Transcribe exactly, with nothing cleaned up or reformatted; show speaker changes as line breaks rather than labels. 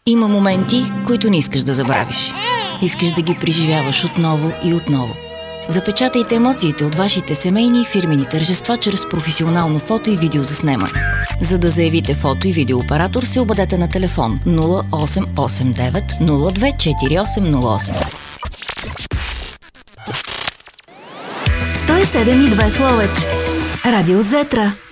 Има моменти, които не искаш да забравиш. Искаш да ги преживяваш отново и отново. Запечатайте емоциите от вашите семейни и фирмени тържества чрез професионално фото и видео заснемане. За да заявите фото и видеооператор, се обадете на телефон нула осем осем девет нула две четири осем нула осем.
сто и седем и две в Ловеч. Радио Зетра.